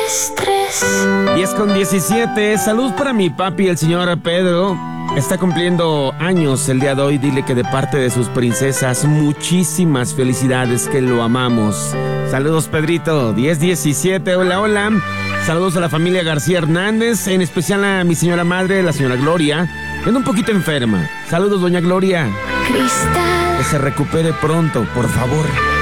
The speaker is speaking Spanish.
estrés. 10:17. Salud para mi papi, el señor Pedro. Está cumpliendo años el día de hoy. Dile que de parte de sus princesas, muchísimas felicidades, que lo amamos. Saludos, Pedrito. 10:17. Hola, hola. Saludos a la familia García Hernández, en especial a mi señora madre, la señora Gloria, que anda un poquito enferma. Saludos, doña Gloria. Cristal. Que se recupere pronto, por favor.